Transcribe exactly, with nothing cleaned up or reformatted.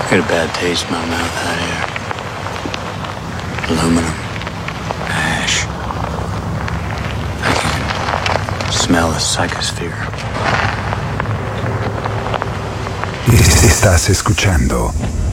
I got a bad taste in my mouth out here. Aluminum. Ash. I can smell the psychosphere. Estás escuchando